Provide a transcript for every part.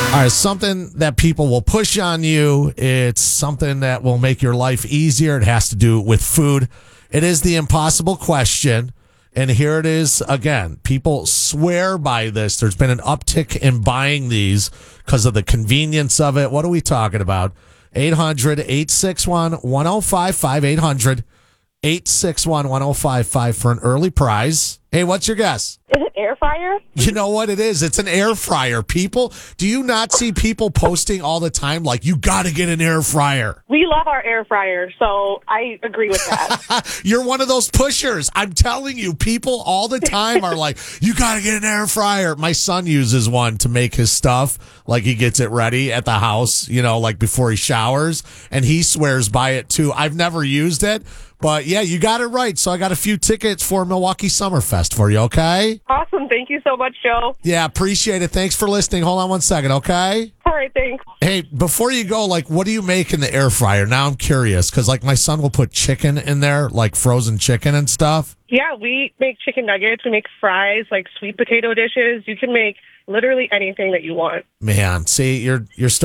All right, something that people will push on you. It's something that will make your life easier. It has to do with food. It is the impossible question. And here it is again. People swear by this. There's been an uptick in buying these because of the convenience of it. What are we talking about? 800-861-1055. 861-1055 for an early prize. Hey, what's your guess? Is it air fryer? You know what it is? It's an air fryer. People, do you not see people posting all the time like, you got to get an air fryer? We love our air fryer, so I agree with that. You're one of those pushers. I'm telling you, people all the time are like, you got to get an air fryer. My son uses one to make his stuff. Like he gets it ready at the house, you know, like before he showers. And he swears by it too. I've never used it. But yeah, you got it right. So I got a few tickets for Milwaukee Summerfest for you, okay? Awesome. Thank you so much, Joe. Yeah, appreciate it. Thanks for listening. Hold on one second, okay? All right, thanks. Hey, before you go, like, what do you make in the air fryer? Now I'm curious because, like, my son will put chicken in there, like frozen chicken and stuff. Yeah, we make chicken nuggets. We make fries, like sweet potato dishes. You can make literally anything that you want. Man, see, you're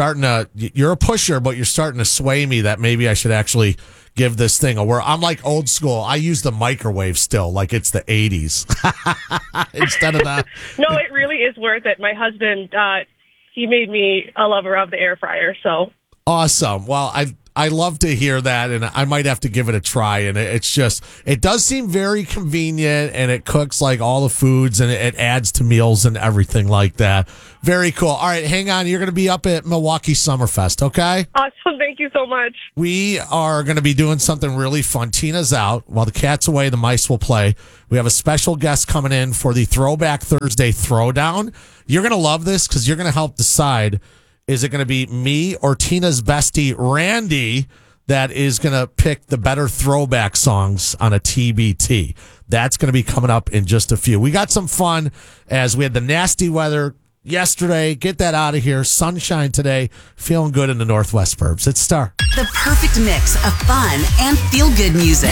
a pusher, but you're starting to sway me that maybe I should actually give this thing a whirl. I'm like old school. I use the microwave still, like it's the 80s instead of that. No, it really is worth it. My husband, he made me a lover of the air fryer. So awesome. Well, I love to hear that, and I might have to give it a try. And it does seem very convenient, and it cooks like all the foods, and it adds to meals and everything like that. Very cool. All right, hang on. You're going to be up at Milwaukee Summerfest, okay? Awesome. Thank you so much. We are going to be doing something really fun. Tina's out. While the cat's away, the mice will play. We have a special guest coming in for the Throwback Thursday Throwdown. You're going to love this because you're going to help decide, is it going to be me or Tina's bestie, Randy, that is going to pick the better throwback songs on a TBT? That's going to be coming up in just a few. We got some fun as we had the nasty weather yesterday. Get that out of here. Sunshine today. Feeling good in the Northwest Burbs. It's Star. The perfect mix of fun and feel-good music.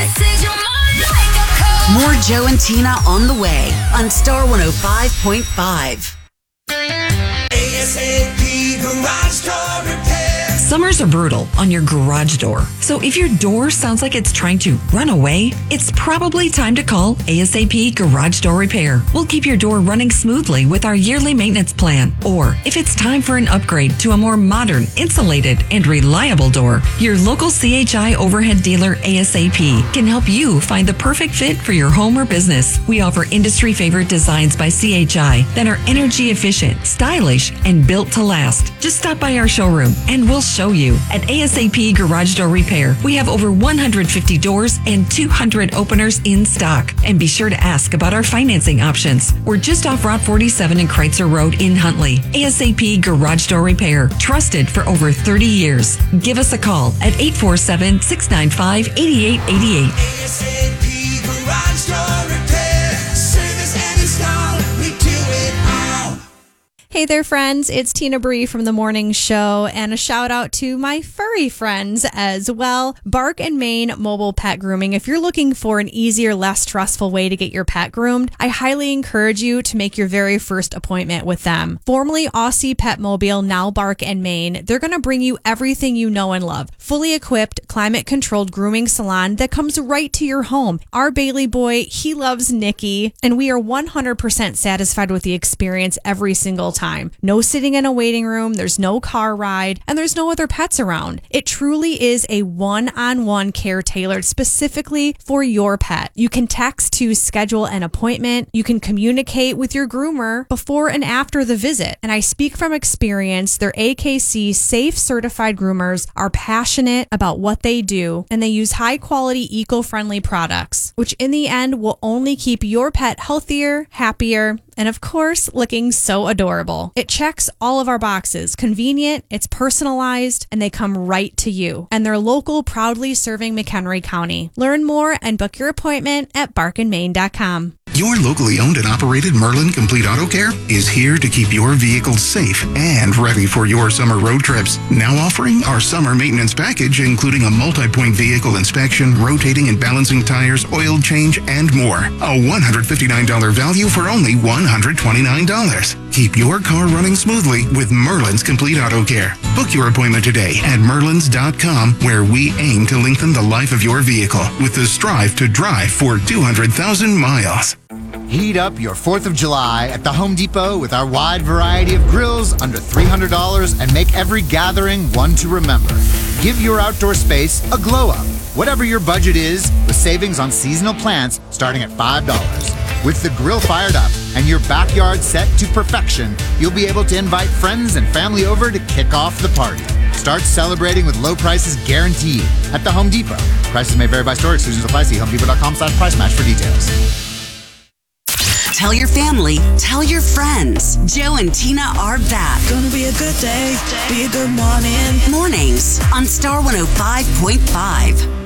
More Joe and Tina on the way on Star 105.5. ASAP Garage Door Repair. Summers are brutal on your garage door. So if your door sounds like it's trying to run away, it's probably time to call ASAP Garage Door Repair. We'll keep your door running smoothly with our yearly maintenance plan. Or if it's time for an upgrade to a more modern, insulated, and reliable door, your local CHI overhead dealer ASAP can help you find the perfect fit for your home or business. We offer industry favorite designs by CHI that are energy efficient, stylish, and built to last. Just stop by our showroom and we'll show you. At ASAP Garage Door Repair, we have over 150 doors and 200 openers in stock. And be sure to ask about our financing options. We're just off Route 47 and Kreitzer Road in Huntley. ASAP Garage Door Repair, trusted for over 30 years. Give us a call at 847-695-8888. ASAP Garage Door Repair. Service and install. We do it all. Hey there, friends. It's Tina Bree from The Morning Show, and a shout out to my furry friends as well. Bark and Mane Mobile Pet Grooming. If you're looking for an easier, less stressful way to get your pet groomed, I highly encourage you to make your very first appointment with them. Formerly Aussie Pet Mobile, now Bark and Mane. They're going to bring you everything you know and love. Fully equipped, climate-controlled grooming salon that comes right to your home. Our Bailey boy, he loves Nikki, and we are 100% satisfied with the experience every single time. No sitting in a waiting room, there's no car ride, and there's no other pets around. It truly is a one-on-one care tailored specifically for your pet. You can text to schedule an appointment. You can communicate with your groomer before and after the visit. And I speak from experience, their AKC safe certified groomers are passionate about what they do, and they use high-quality, eco-friendly products, which in the end will only keep your pet healthier, happier, and of course, looking so adorable. It checks all of our boxes. Convenient, it's personalized, and they come right to you. And they're local, proudly serving McHenry County. Learn more and book your appointment at barkandmane.com. Your locally owned and operated Merlin Complete Auto Care is here to keep your vehicle safe and ready for your summer road trips. Now offering our summer maintenance package, including a multi-point vehicle inspection, rotating and balancing tires, oil change, and more. A $159 value for only $129. Keep your car running smoothly with Merlin's Complete Auto Care. Book your appointment today at Merlins.com, where we aim to lengthen the life of your vehicle with the strive to drive for 200,000 miles. Heat up your 4th of July at the Home Depot with our wide variety of grills under $300 and make every gathering one to remember. Give your outdoor space a glow up, whatever your budget is, with savings on seasonal plants starting at $5. With the grill fired up and your backyard set to perfection, you'll be able to invite friends and family over to kick off the party. Start celebrating with low prices guaranteed at the Home Depot. Prices may vary by store. Exclusions apply. See HomeDepot.com/price match for details. Tell your family, tell your friends. Joe and Tina are back. Gonna be a good day, be a good morning. Mornings on Star 105.5.